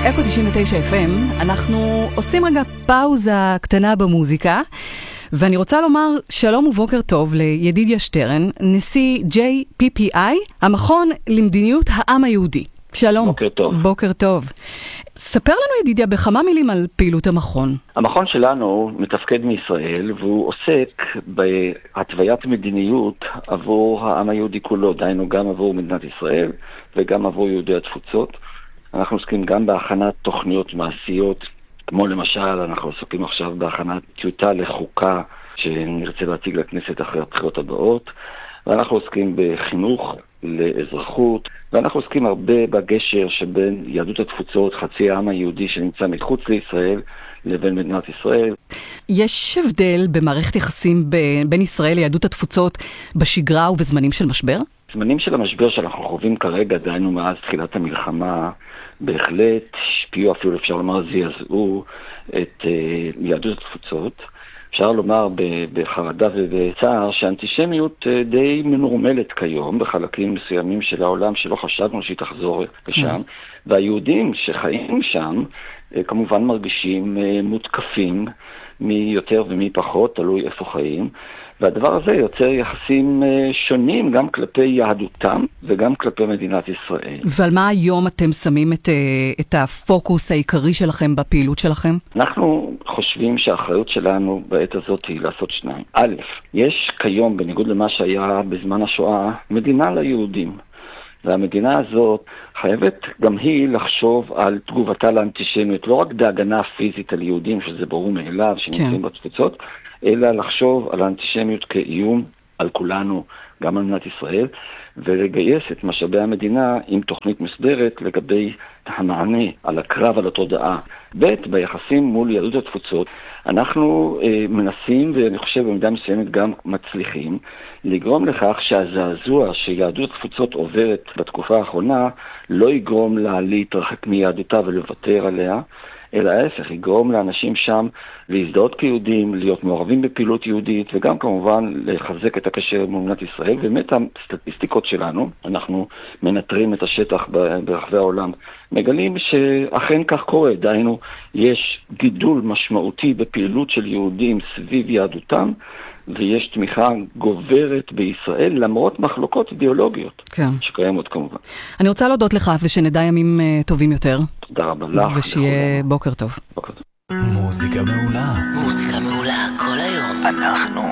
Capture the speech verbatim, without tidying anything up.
אקו תשעים ותשע אף אם, אנחנו עושים רגע פאוזה קטנה במוזיקה, ואני רוצה לומר שלום ובוקר טוב לידידיה שטרן, נשיא ג'יי פי פי איי, המכון למדיניות העם היהודי. שלום. בוקר טוב. בוקר טוב. ספר לנו ידידיה בכמה מילים על פעילות המכון. המכון שלנו מתפקד מישראל, והוא עוסק בהתוויית מדיניות עבור העם היהודי כולו, דהיינו גם עבור מדינת ישראל וגם עבור יהודי התפוצות. אנחנו עוסקים גם בהכנת תוכניות מעשיות, כמו למשל אנחנו עוסקים עכשיו בהכנת טיוטה לחוקה שנרצה להציג לכנסת אחרי הבחירות הבאות, ואנחנו עוסקים בחינוך לאזרחות, ואנחנו עוסקים הרבה בגשר שבין יהדות התפוצות, חצי העם היהודי שנמצא מחוץ לישראל, לבין מדינת ישראל. יש הבדל במערכת יחסים בין ישראל ליהדות התפוצות בשגרה ובזמנים של משבר? זמנים של המשבר שאנחנו חווים כרגע, דהיינו מאז תחילת המלחמה, בהחלט השפיעו, אפילו אפשר לומר זעזעו את uh, יהדות התפוצות. אפשר לומר בחרדה ובצער שהאנטישמיות uh, די מנורמלת כיום בחלקים מסוימים של העולם שלא חשבנו שהיא תחזור לשם, והיהודים שחיים שם uh, כמובן מרגישים uh, מותקפים מי יותר ומי פחות, תלוי איפה חיים. והדבר הזה יוצר יחסים שונים גם כלפי יהדותם וגם כלפי מדינת ישראל. ועל מה היום אתם שמים את, את הפוקוס העיקרי שלכם בפעילות שלכם? אנחנו חושבים שהאחריות שלנו בעת הזאת היא לעשות שניים. א', יש כיום, בניגוד למה שהיה בזמן השואה, מדינה ליהודים. והמדינה הזאת חייבת גם היא לחשוב על תגובתה לאנטישמיות, לא רק בהגנה פיזית על יהודים, שזה ברור מאליו, שנמצאים בתפוצות, אלא לחשוב על האנטישמיות כאיום על כולנו, גם על מדינת ישראל, ולגייס את משאבי המדינה עם תוכנית מסדרת לגבי המענה על הקרב על התודעה. ב', ביחסים מול יהדות התפוצות, אנחנו אה, מנסים, ואני חושב במידה מסוימת גם מצליחים, לגרום לכך שהזעזוע שיהדות התפוצות עוברת בתקופה האחרונה, לא יגרום לה להתרחק מיהדותה ולוותר עליה, אלא ההפך, יגרום לאנשים שם להזדהות כיהודים, להיות מעורבים בפעילות יהודית, וגם כמובן לחזק את הקשר עם מדינת ישראל. באמת הסטטיסטיקות שלנו, אנחנו מנטרים את השטח ברחבי העולם, מגלים שאכן כך קורה, דהיינו יש גידול משמעותי בפעילות של יהודים סביב יהדותם, ויש תמיכה גוברת בישראל למרות מחלוקות אידיאולוגיות, כן. שקיימות כמובן. אני רוצה להודות לך ושנדע ימים טובים יותר. תודה רבה לך. ושיהיה בוקר טוב. בוקר טוב. מוזיקה מעולה. מוזיקה מעולה כל היום. אנחנו